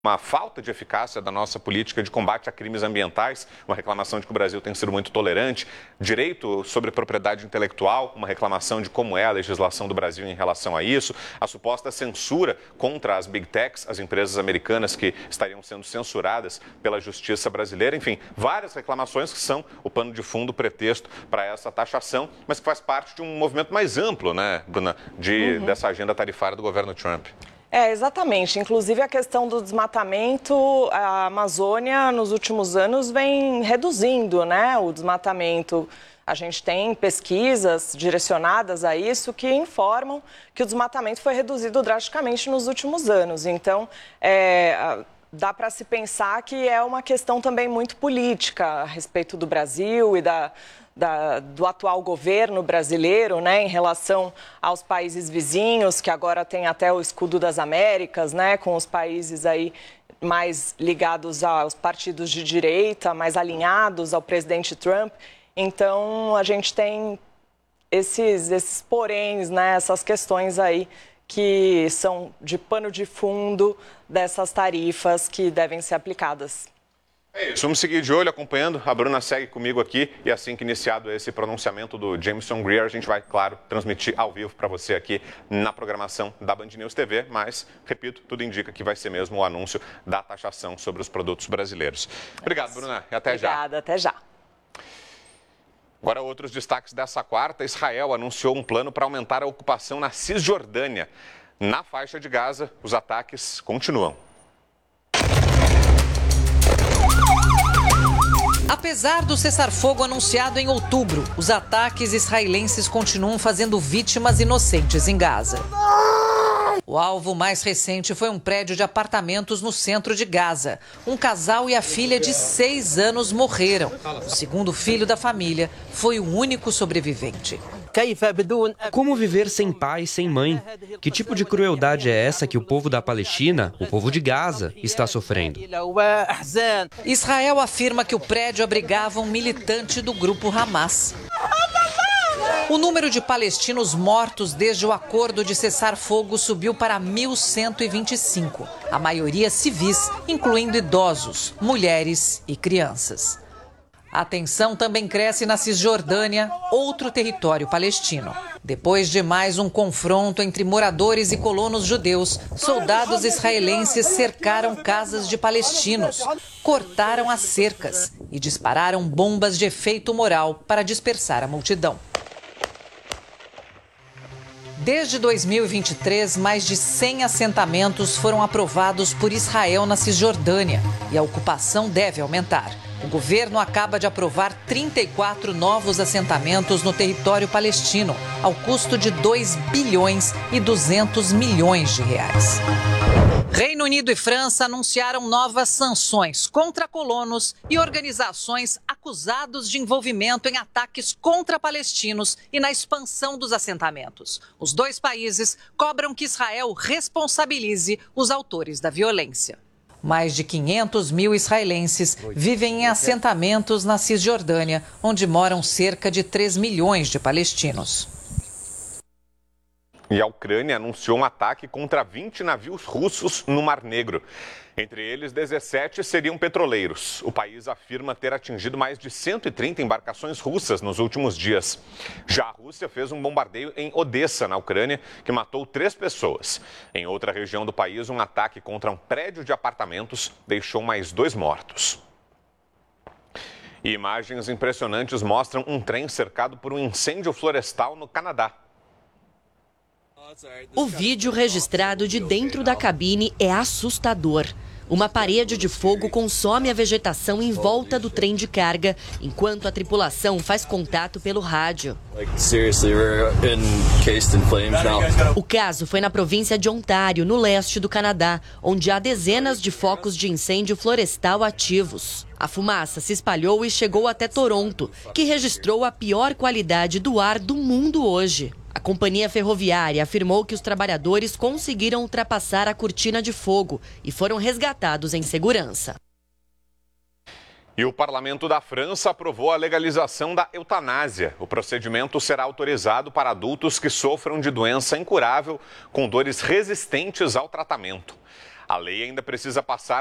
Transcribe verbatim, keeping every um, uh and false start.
uma falta de eficácia da nossa política de combate a crimes ambientais, uma reclamação de que o Brasil tem sido muito tolerante, direito sobre propriedade intelectual, uma reclamação de como é a legislação do Brasil em relação a isso, a suposta censura contra as big techs, as empresas americanas que estariam sendo censuradas pela justiça brasileira, enfim, várias reclamações que são o pano de fundo, o pretexto para essa taxação, mas que faz parte de um movimento mais amplo, né, Bruna, de, uhum. dessa agenda tarifária do governo Trump. É, exatamente. Inclusive, a questão do desmatamento, a Amazônia, nos últimos anos, vem reduzindo, né, o desmatamento. A gente tem pesquisas direcionadas a isso que informam que o desmatamento foi reduzido drasticamente nos últimos anos. Então, é, dá para se pensar que é uma questão também muito política a respeito do Brasil e da... Da, do atual governo brasileiro, né, em relação aos países vizinhos, que agora tem até o escudo das Américas, né, com os países aí mais ligados aos partidos de direita, mais alinhados ao presidente Trump. Então, a gente tem esses, esses poréns, né, essas questões aí que são de pano de fundo dessas tarifas que devem ser aplicadas. É isso, vamos seguir de olho, acompanhando. A Bruna segue comigo aqui e assim que iniciado esse pronunciamento do Jameson Greer, a gente vai, claro, transmitir ao vivo para você aqui na programação da Band News T V, mas, repito, tudo indica que vai ser mesmo o anúncio da taxação sobre os produtos brasileiros. Obrigado, Bruna, e até já. Obrigada, até já. Agora, outros destaques dessa quarta. Israel anunciou um plano para aumentar a ocupação na Cisjordânia. Na faixa de Gaza, os ataques continuam. Apesar do cessar-fogo anunciado em outubro, os ataques israelenses continuam fazendo vítimas inocentes em Gaza. O alvo mais recente foi um prédio de apartamentos no centro de Gaza. Um casal e a filha de seis anos morreram. O segundo filho da família foi o único sobrevivente. Como viver sem pai e sem mãe? Que tipo de crueldade é essa que o povo da Palestina, o povo de Gaza, está sofrendo? Israel afirma que o prédio abrigava um militante do grupo Hamas. O número de palestinos mortos desde o acordo de cessar-fogo subiu para mil cento e vinte e cinco, a maioria civis, incluindo idosos, mulheres e crianças. A tensão também cresce na Cisjordânia, outro território palestino. Depois de mais um confronto entre moradores e colonos judeus, soldados israelenses cercaram casas de palestinos, cortaram as cercas e dispararam bombas de efeito moral para dispersar a multidão. Desde dois mil e vinte e três, mais de cem assentamentos foram aprovados por Israel na Cisjordânia e a ocupação deve aumentar. O governo acaba de aprovar trinta e quatro novos assentamentos no território palestino, ao custo de dois bilhões e duzentos milhões de reais. Reino Unido e França anunciaram novas sanções contra colonos e organizações acusados de envolvimento em ataques contra palestinos e na expansão dos assentamentos. Os dois países cobram que Israel responsabilize os autores da violência. Mais de quinhentos mil israelenses vivem em assentamentos na Cisjordânia, onde moram cerca de três milhões de palestinos. E a Ucrânia anunciou um ataque contra vinte navios russos no Mar Negro. Entre eles, dezessete seriam petroleiros. O país afirma ter atingido mais de cento e trinta embarcações russas nos últimos dias. Já a Rússia fez um bombardeio em Odessa, na Ucrânia, que matou três pessoas. Em outra região do país, um ataque contra um prédio de apartamentos deixou mais dois mortos. E imagens impressionantes mostram um trem cercado por um incêndio florestal no Canadá. O vídeo registrado de dentro da cabine é assustador. Uma parede de fogo consome a vegetação em volta do trem de carga, enquanto a tripulação faz contato pelo rádio. O caso foi na província de Ontário, no leste do Canadá, onde há dezenas de focos de incêndio florestal ativos. A fumaça se espalhou e chegou até Toronto, que registrou a pior qualidade do ar do mundo hoje. A companhia ferroviária afirmou que os trabalhadores conseguiram ultrapassar a cortina de fogo e foram resgatados em segurança. E o parlamento da França aprovou a legalização da eutanásia. O procedimento será autorizado para adultos que sofram de doença incurável com dores resistentes ao tratamento. A lei ainda precisa passar